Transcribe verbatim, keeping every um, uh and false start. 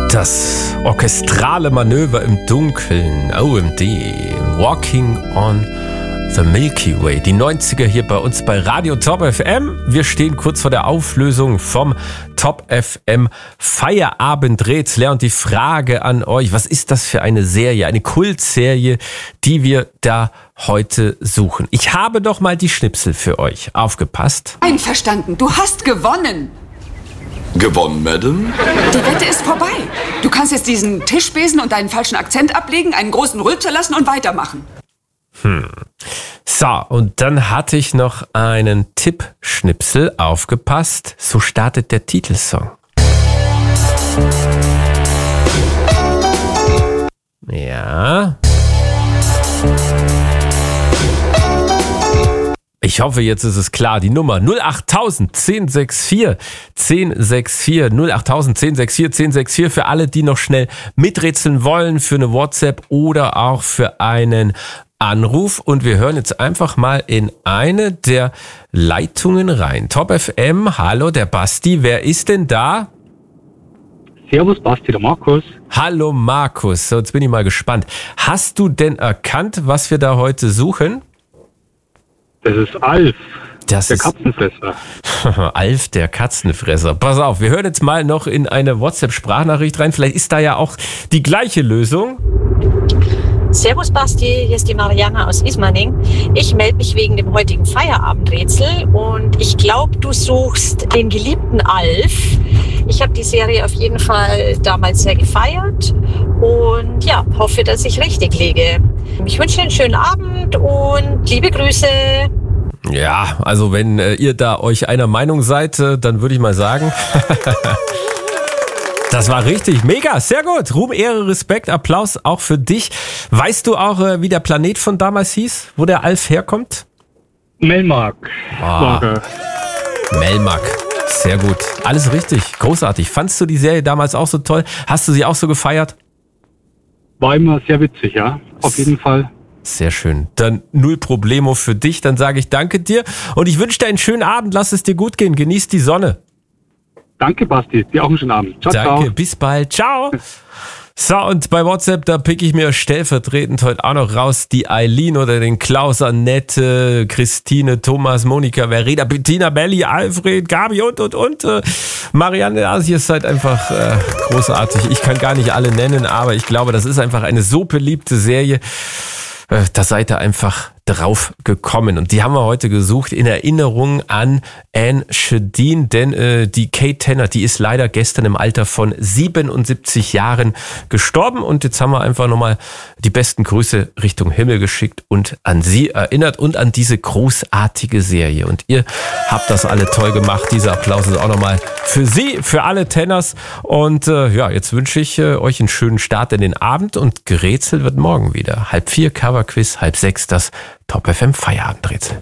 Das orchestrale Manöver im Dunkeln, O M D, Walking on the Milky Way. Die neunziger hier bei uns bei Radio Top F M. Wir stehen kurz vor der Auflösung vom Top F M Feierabendrätsel. Und die Frage an euch, was ist das für eine Serie, eine Kultserie, die wir da heute suchen? Ich habe doch mal die Schnipsel für euch. Aufgepasst. Einverstanden, du hast gewonnen. Gewonnen, Madame? Die Wette ist vorbei. Du kannst jetzt diesen Tischbesen und deinen falschen Akzent ablegen, einen großen Rülpser lassen und weitermachen. Hm. So, und dann hatte ich noch einen Tippschnipsel. Aufgepasst. So startet der Titelsong. Ja. Ich hoffe, jetzt ist es klar. Die Nummer null acht tausend zehn sechs vier zehn sechs vier null acht tausend zehn sechs vier zehn sechs vier für alle, die noch schnell miträtseln wollen, für eine WhatsApp oder auch für einen Anruf. Und wir hören jetzt einfach mal in eine der Leitungen rein. Top F M, hallo, der Basti. Wer ist denn da? Servus, Basti, der Markus. Hallo Markus. So, jetzt bin ich mal gespannt. Hast du denn erkannt, was wir da heute suchen? Das ist Alf, das der ist Katzenfresser. Alf, der Katzenfresser. Pass auf, wir hören jetzt mal noch in eine WhatsApp-Sprachnachricht rein. Vielleicht ist da ja auch die gleiche Lösung. Servus Basti, hier ist die Marianne aus Ismaning. Ich melde mich wegen dem heutigen Feierabendrätsel und ich glaube, du suchst den geliebten Alf. Ich habe die Serie auf jeden Fall damals sehr gefeiert und ja, hoffe, dass ich richtig liege. Ich wünsche dir einen schönen Abend und liebe Grüße. Ja, also wenn äh, ihr da euch einer Meinung seid, äh, dann würde ich mal sagen... Das war richtig, mega, sehr gut. Ruhm, Ehre, Respekt, Applaus auch für dich. Weißt du auch, wie der Planet von damals hieß, wo der Alf herkommt? Melmark. Ah, Melmark, sehr gut. Alles richtig, großartig. Fandst du die Serie damals auch so toll? Hast du sie auch so gefeiert? War immer sehr witzig, ja, auf jeden Fall. Sehr schön. Dann null Problemo für dich. Dann sage ich danke dir und ich wünsche dir einen schönen Abend. Lass es dir gut gehen. Genieß die Sonne. Danke, Basti. Dir auch einen schönen Abend. Ciao, Danke, ciao. bis bald. Ciao. So, und bei WhatsApp, da pick ich mir stellvertretend heute auch noch raus die Eileen oder den Klaus, Annette, Christine, Thomas, Monika, Verena, Bettina, Belli, Alfred, Gabi und, und, und. Äh, Marianne, also ihr seid einfach äh, großartig. Ich kann gar nicht alle nennen, aber ich glaube, das ist einfach eine so beliebte Serie. Äh, da seid ihr einfach drauf gekommen. Und die haben wir heute gesucht in Erinnerung an Anne Schedin, denn äh, die Kate Tanner, die ist leider gestern im Alter von siebenundsiebzig Jahren gestorben. Und jetzt haben wir einfach nochmal die besten Grüße Richtung Himmel geschickt und an sie erinnert und an diese großartige Serie. Und ihr habt das alle toll gemacht. Dieser Applaus ist auch nochmal für Sie, für alle Tanners. Und äh, ja, jetzt wünsche ich äh, euch einen schönen Start in den Abend und gerätselt wird morgen wieder. Halb vier Coverquiz, halb sechs das Top F M Feierabendrätsel.